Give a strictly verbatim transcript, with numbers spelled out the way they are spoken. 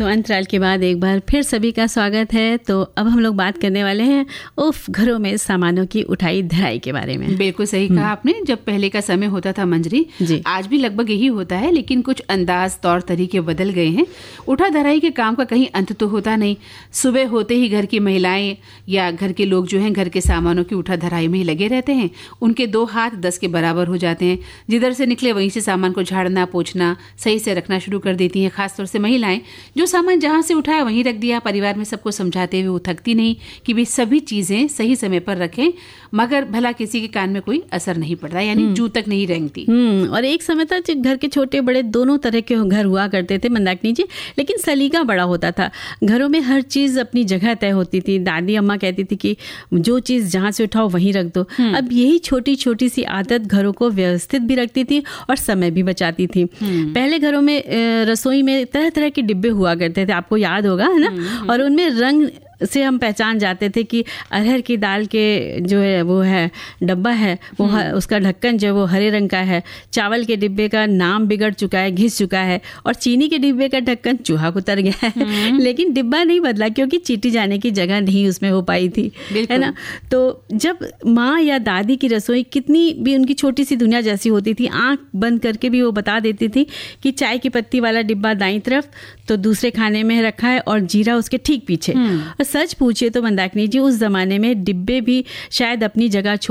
तो अंतराल के बाद एक बार फिर सभी का स्वागत है। तो अब हम लोग बात करने वाले हैं उफ घरों में सामानों की उठाई धराई के बारे में। बिल्कुल सही कहा आपने। जब पहले का समय होता था मंजरी, आज भी लगभग यही होता है, लेकिन कुछ अंदाज तौर तरीके बदल गए हैं। उठा धराई के काम का कहीं अंत तो होता नहीं। सुबह होते ही घर की महिलाएं या घर के लोग जो हैं घर के सामानों की उठा धराई में ही लगे रहते हैं। उनके दो हाथ दस के बराबर हो जाते हैं। जिधर से निकले वहीं से सामान को झाड़ना पोंछना सही से रखना शुरू कर देती हैं। खासतौर से महिलाएं जो सामान जहां से उठाया वहीं रख दिया। परिवार में सबको समझाते हुए वो थकती नहीं कि भी सभी चीजें सही समय पर रखें, मगर भला किसी के कान में कोई असर नहीं पड़ता, यानी जू तक नहीं रेंगती। और एक समय था घर के छोटे बड़े दोनों तरह के घर हुआ करते थे मंदाकिनी जी, लेकिन सलीका बड़ा होता था। घरों में हर चीज अपनी जगह तय होती थी। दादी अम्मा कहती थी कि जो चीज जहां से उठाओ वहीं रख दो। अब यही छोटी छोटी सी आदत घरों को व्यवस्थित भी रखती थी और समय भी बचाती थी। पहले घरों में रसोई में तरह तरह के डिब्बे हुआ करते थे, आपको याद होगा है ना, और उनमें रंग से हम पहचान जाते थे कि अरहर की दाल के जो है वो है डब्बा है वो उसका ढक्कन जो वो हरे रंग का है। चावल के डिब्बे का नाम बिगड़ चुका है, घिस चुका है, और चीनी के डिब्बे का ढक्कन चूहा कुतर गया है, लेकिन डिब्बा नहीं बदला क्योंकि चीटी जाने की जगह नहीं उसमें हो पाई थी, है ना। तो जब माँ या दादी की रसोई कितनी भी उनकी छोटी सी दुनिया जैसी होती थी, आंख बंद करके भी वो बता देती थी कि चाय की पत्ती वाला डिब्बा दाईं तरफ तो दूसरे खाने में रखा है और जीरा उसके ठीक पीछे। सच पूछिए तो मंदाकिनी जी, उस जमाने में डिब्बे भी शायद अपनी जगह